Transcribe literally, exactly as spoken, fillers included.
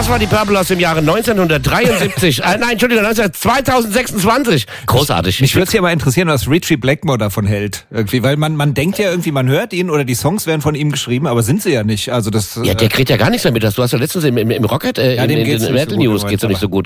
Das war die Purple aus dem Jahre neunzehnhundertdreiundsiebzig. äh, nein, Entschuldigung, zweitausendsechsundzwanzig. Großartig. Mich würde es ja mal interessieren, was Ritchie Blackmore davon hält. Irgendwie, weil man, man denkt ja irgendwie, man hört ihn oder die Songs werden von ihm geschrieben, aber sind sie ja nicht. Also das, ja, der kriegt ja gar nichts mehr mit. Du hast ja letztens im, im, im Rocket, äh, ja, in, in den Metal so News geht's ja nicht so gut.